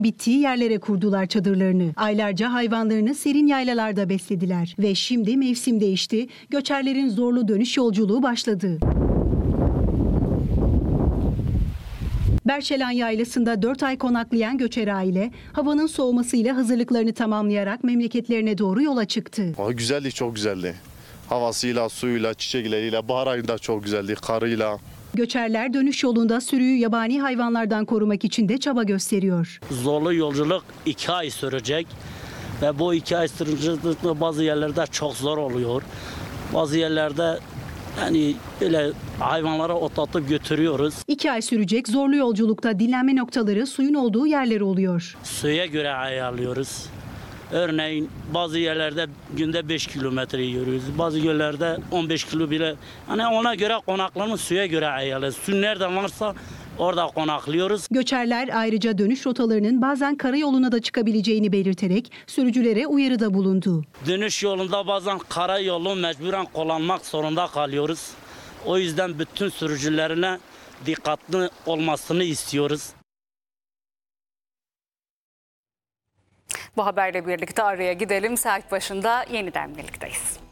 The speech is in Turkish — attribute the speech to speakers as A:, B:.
A: Bittiği yerlere kurdular çadırlarını. Aylarca hayvanlarını serin yaylalarda beslediler. Ve şimdi mevsim değişti. Göçerlerin zorlu dönüş yolculuğu başladı. Berşelan Yaylası'nda 4 ay konaklayan göçer aile, havanın soğumasıyla hazırlıklarını tamamlayarak memleketlerine doğru yola çıktı.
B: Güzeldi, çok güzeldi. Havasıyla, suyuyla, çiçekleriyle, bahar ayında çok güzeldi, karıyla.
A: Göçerler dönüş yolunda sürüyü yabani hayvanlardan korumak için de çaba gösteriyor.
C: Zorlu yolculuk 2 ay sürecek ve bu 2 ay sürecekte bazı yerlerde çok zor oluyor. Bazı yerlerde yani böyle hayvanlara otlatıp götürüyoruz.
A: 2 ay sürecek zorlu yolculukta dinlenme noktaları suyun olduğu yerler oluyor.
C: Suya göre ayarlıyoruz. Örneğin bazı yerlerde günde 5 kilometre yürüyoruz. Bazı yerlerde 15 kilo bile. Hani ona göre konaklama suya göre ayarlıyoruz. Su nereden varsa orada konaklıyoruz.
A: Göçerler ayrıca dönüş rotalarının bazen karayoluna da çıkabileceğini belirterek sürücülere uyarıda bulundu.
C: Dönüş yolunda bazen karayolu mecburen kullanmak zorunda kalıyoruz. O yüzden bütün sürücülerine dikkatli olmasını istiyoruz.
D: Bu haberle birlikte araya gidelim. Saat başında yeniden birlikteyiz.